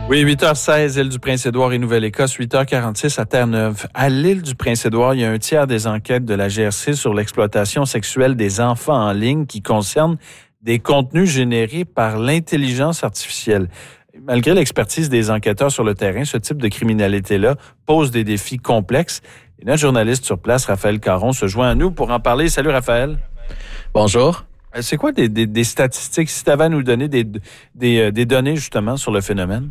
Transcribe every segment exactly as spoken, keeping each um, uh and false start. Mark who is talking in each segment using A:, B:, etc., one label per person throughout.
A: Oui, huit heures seize, île du Prince-Édouard et Nouvelle-Écosse, huit heures quarante-six à Terre-Neuve. À l'île du Prince-Édouard, il y a un tiers des enquêtes de la G R C sur l'exploitation sexuelle des enfants en ligne qui concernent des contenus générés par l'intelligence artificielle. Malgré l'expertise des enquêteurs sur le terrain, ce type de criminalité-là pose des défis complexes. Et notre journaliste sur place, Raphaël Caron, se joint à nous pour en parler. Salut Raphaël.
B: Bonjour.
A: C'est quoi des, des, des statistiques, si tu avais à nous donner des, des, des données justement sur le phénomène?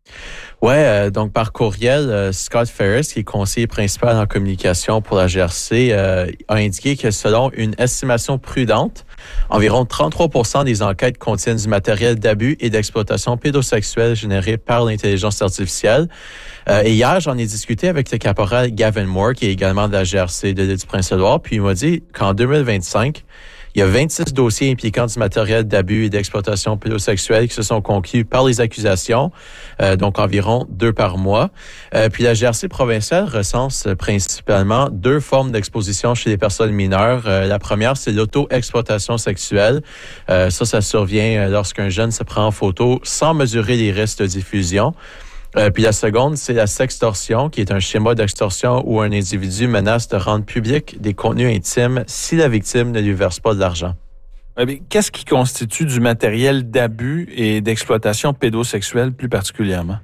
B: Oui, euh, donc par courriel, euh, Scott Ferris, qui est conseiller principal en communication pour la G R C, euh, a indiqué que selon une estimation prudente, environ trente-trois pour cent des enquêtes contiennent du matériel d'abus et d'exploitation pédosexuelle généré par l'intelligence artificielle. Euh, et hier, j'en ai discuté avec le caporal Gavin Moore, qui est également de la G R C de l'île du Prince-Édouard, puis il m'a dit qu'en deux mille vingt-cinq, il y a vingt-six dossiers impliquant du matériel d'abus et d'exploitation pédosexuelle qui se sont conclus par les accusations, euh, donc environ deux par mois. Euh, puis la G R C provinciale recense principalement deux formes d'exposition chez les personnes mineures. Euh, la première, c'est l'auto-exploitation sexuelle. Euh, ça, ça survient lorsqu'un jeune se prend en photo sans mesurer les risques de diffusion. Euh, puis la seconde, c'est la sextorsion, qui est un schéma d'extorsion où un individu menace de rendre public des contenus intimes si la victime ne lui verse pas de l'argent.
A: Ouais, mais qu'est-ce qui constitue du matériel d'abus et d'exploitation pédosexuelle plus particulièrement?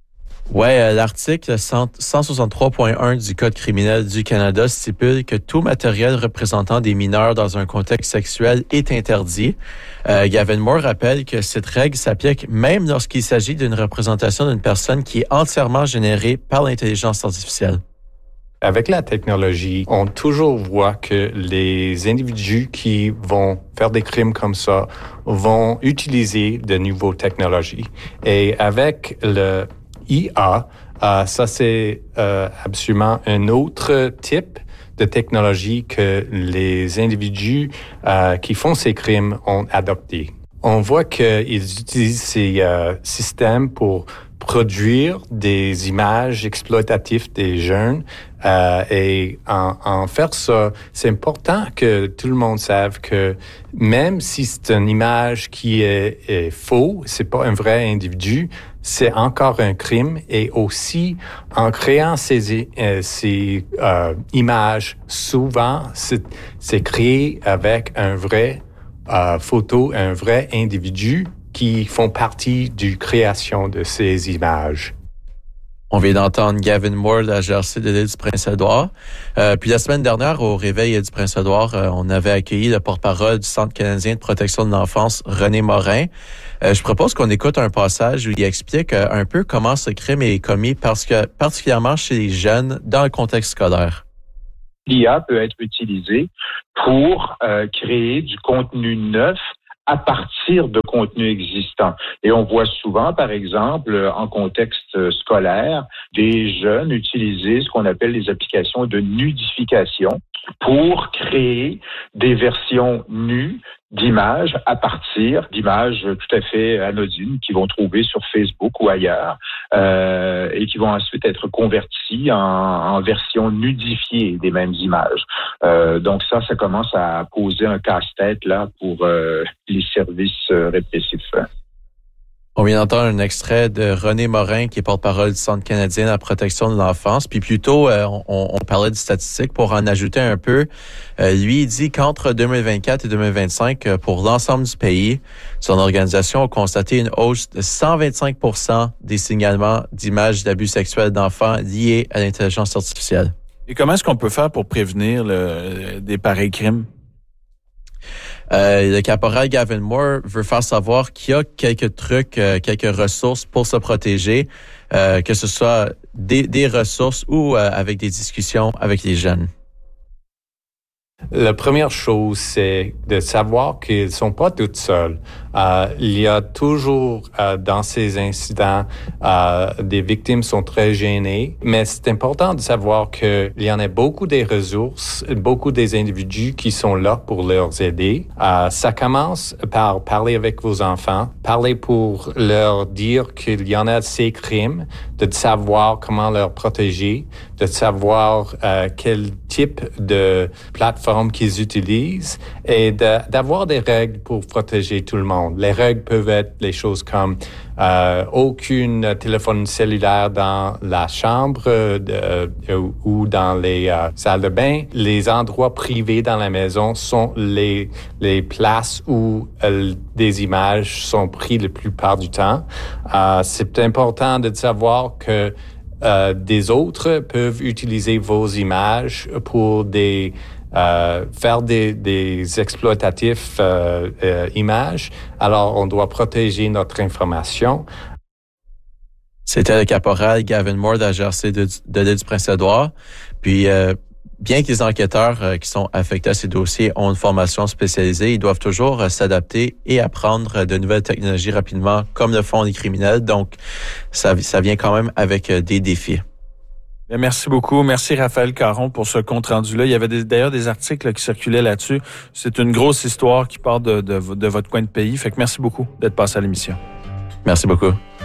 B: Oui, euh, l'article cent soixante-trois point un du Code criminel du Canada stipule que tout matériel représentant des mineurs dans un contexte sexuel est interdit. Euh, Gavin Moore rappelle que cette règle s'applique même lorsqu'il s'agit d'une représentation d'une personne qui est entièrement générée par l'intelligence artificielle.
C: Avec la technologie, on toujours voit que les individus qui vont faire des crimes comme ça vont utiliser de nouvelles technologies. Et avec le I A, euh, ça c'est euh, absolument un autre type de technologie que les individus euh, qui font ces crimes ont adopté. On voit qu'ils utilisent ces euh, systèmes pour produire des images exploitatives des jeunes euh, et en, en faire ça, c'est important que tout le monde sache que même si c'est une image qui est, est faux, c'est pas un vrai individu, c'est encore un crime. Et aussi, en créant ces, euh, ces euh, images, souvent, c'est, c'est créé avec un vrai euh, photo, un vrai individu qui font partie du création de ces images.
B: On vient d'entendre Gavin Moore de la G R C de l'île du Prince-Édouard. Euh, puis la semaine dernière, au Réveil du Prince-Édouard, euh, on avait accueilli le porte-parole du Centre canadien de protection de l'enfance, René Morin. Euh, je propose qu'on écoute un passage où il explique euh, un peu comment ce crime est commis, parce que particulièrement chez les jeunes, dans le contexte scolaire.
D: L'I A peut être utilisée pour euh, créer du contenu neuf à partir de contenus existants. Et on voit souvent, par exemple, en contexte scolaire, des jeunes utiliser ce qu'on appelle les applications de nudification pour créer des versions nues d'images à partir d'images tout à fait anodines qu'ils vont trouver sur Facebook ou ailleurs euh, et qui vont ensuite être converties en, en versions nudifiées des mêmes images. Euh, donc ça, ça commence à poser un casse-tête là pour euh, les services euh, répressifs.
B: On vient d'entendre un extrait de René Morin, qui est porte-parole du Centre canadien de la protection de l'enfance. Puis plutôt, euh, on, on parlait de statistiques pour en ajouter un peu. Euh, lui, il dit qu'entre deux mille vingt-quatre et deux mille vingt-cinq, pour l'ensemble du pays, son organisation a constaté une hausse de cent vingt-cinq pour cent des signalements d'images d'abus sexuels d'enfants liés à l'intelligence artificielle.
A: Et comment est-ce qu'on peut faire pour prévenir le, des pareils crimes?
B: Euh, le caporal Gavin Moore veut faire savoir qu'il y a quelques trucs, euh, quelques ressources pour se protéger, euh, que ce soit des, des ressources ou euh, avec des discussions avec les jeunes.
C: La première chose, c'est de savoir qu'ils ne sont pas tous seuls. Euh, il y a toujours, euh, dans ces incidents, euh, des victimes sont très gênées, mais c'est important de savoir qu'il y en a beaucoup des ressources, beaucoup des individus qui sont là pour leur aider. Euh, ça commence par parler avec vos enfants, parler pour leur dire qu'il y en a ces crimes, de savoir comment leur protéger, de savoir euh, quel type de plateforme qu'ils utilisent et de, d'avoir des règles pour protéger tout le monde. maison. Les règles peuvent être les choses comme euh, aucun téléphone cellulaire dans la chambre euh, euh, ou dans les euh, salles de bain. Les endroits privés dans la maison sont les, les places où euh, des images sont prises la plupart du temps. Euh, c'est important de savoir que euh, des autres peuvent utiliser vos images pour des Euh, faire des, des exploitatifs euh, euh, images. Alors, on doit protéger notre information.
B: C'était le caporal Gavin Moore de la G R C de, de l'île du Prince-Édouard. Puis, euh, bien que les enquêteurs euh, qui sont affectés à ces dossiers ont une formation spécialisée, ils doivent toujours euh, s'adapter et apprendre de nouvelles technologies rapidement, comme le font les criminels. Donc, ça, ça vient quand même avec euh, des défis.
A: Merci beaucoup. Merci Raphaël Caron pour ce compte-rendu-là. Il y avait des, d'ailleurs des articles là, qui circulaient là-dessus. C'est une grosse histoire qui part de, de, de votre coin de pays. Fait que merci beaucoup d'être passé à l'émission.
B: Merci beaucoup.